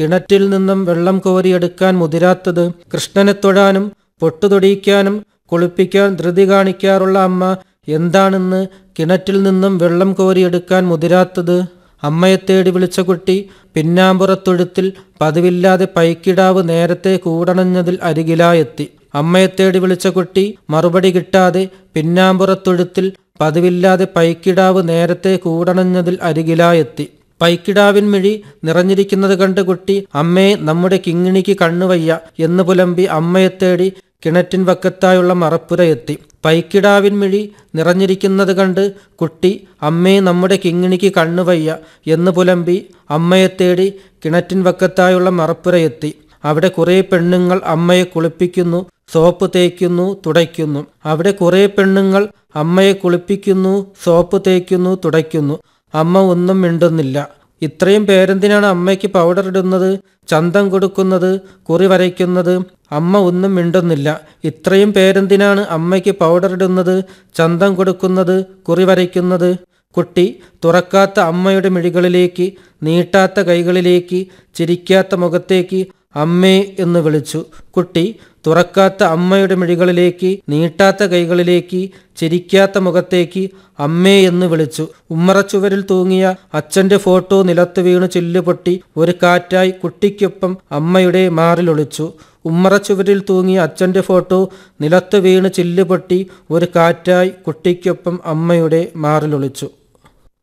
കിണറ്റിൽ നിന്നും വെള്ളം കോരിയെടുക്കാൻ മുതിരാത്തത്? കൃഷ്ണനെ തൊഴാനും പൊട്ടുതൊടിയിക്കാനും കുളിപ്പിക്കാൻ ധൃതി കാണിക്കാറുള്ള അമ്മ എന്താണെന്ന് കിണറ്റിൽ നിന്നും വെള്ളം കോരിയെടുക്കാൻ മുതിരാത്തത്? അമ്മയെ തേടി വിളിച്ച കുട്ടി പിന്നാമ്പുറത്തൊഴുത്തിൽ പതിവില്ലാതെ പൈക്കിടാവ് നേരത്തെ കൂടണഞ്ഞതിൽ അരികിലായെത്തി. അമ്മയെ തേടി വിളിച്ച കുട്ടി മറുപടി കിട്ടാതെ പിന്നാമ്പുറത്തൊഴുത്തിൽ പതിവില്ലാതെ പൈക്കിടാവ് നേരത്തെ കൂടണഞ്ഞതിൽ അരികിലായെത്തി. പൈക്കിടാവിൻ മിഴി നിറഞ്ഞിരിക്കുന്നത് കണ്ട് കുട്ടി അമ്മേ നമ്മുടെ കിങ്ങിണിക്ക് കണ്ണുവയ്യ എന്ന് പുലമ്പി അമ്മയെ തേടി കിണറ്റിൻ വക്കത്തായുള്ള മറപ്പുരയെത്തി. പൈക്കിടാവിൻ മിഴി നിറഞ്ഞിരിക്കുന്നത് കണ്ട് കുട്ടി അമ്മേ നമ്മുടെ കിങ്ങിണിക്ക് കണ്ണുവയ്യ എന്ന് പുലമ്പി അമ്മയെ തേടി കിണറ്റിൻ വക്കത്തായുള്ള മറപ്പുരയെത്തി. അവിടെ കുറേ പെണ്ണുങ്ങൾ അമ്മയെ കുളിപ്പിക്കുന്നു, സോപ്പ് തേക്കുന്നു, തുടയ്ക്കുന്നു. അവിടെ കുറേ പെണ്ണുങ്ങൾ അമ്മയെ കുളിപ്പിക്കുന്നു, സോപ്പ് തേക്കുന്നു, തുടയ്ക്കുന്നു. അമ്മ ഒന്നും മിണ്ടുന്നില്ല. ഇത്രയും പേരെന്തിനാണ് അമ്മയ്ക്ക് പൗഡർ ഇടുന്നത്, ചന്തം കൊടുക്കുന്നത്, കുറി വരയ്ക്കുന്നത്? അമ്മ ഒന്നും മിണ്ടുന്നില്ല. ഇത്രയും പേരെന്തിനാണ് അമ്മയ്ക്ക് പൗഡർ ഇടുന്നത്, ചന്തം കൊടുക്കുന്നത്, കുറി വരയ്ക്കുന്നത്? കുട്ടി തുറക്കാത്ത അമ്മയുടെ മിഴികളിലേക്ക്, നീട്ടാത്ത കൈകളിലേക്ക്, ചിരിക്കാത്ത മുഖത്തേക്ക് അമ്മേ എന്ന് വിളിച്ചു. കുട്ടി തുറക്കാത്ത അമ്മയുടെ മിഴികളിലേക്ക്, നീട്ടാത്ത കൈകളിലേക്ക്, ചിരിക്കാത്ത മുഖത്തേക്ക് അമ്മേ എന്ന് വിളിച്ചു. ഉമ്മറച്ചുവരിൽ തൂങ്ങിയ അച്ഛൻ്റെ ഫോട്ടോ നിലത്ത് വീണ് ചില്ലുപൊട്ടി ഒരു കാറ്റായി കുട്ടിക്കൊപ്പം അമ്മയുടെ മാറിലൊളിച്ചു. ഉമ്മറച്ചുവരിൽ തൂങ്ങിയ അച്ഛൻ്റെ ഫോട്ടോ നിലത്ത് വീണ് ചില്ലുപൊട്ടി ഒരു കാറ്റായി കുട്ടിക്കൊപ്പം അമ്മയുടെ മാറിലൊളിച്ചു.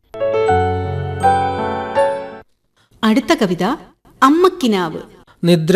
അടുത്ത കവിത അമ്മക്കിനാവ്. നിദ്ര